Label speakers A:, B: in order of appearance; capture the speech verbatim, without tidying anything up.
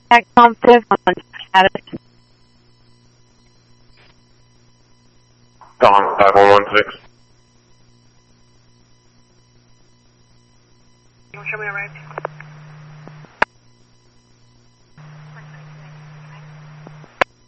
A: TACCOM five one status.
B: Dawn five one one six.
C: You want to show me a ride?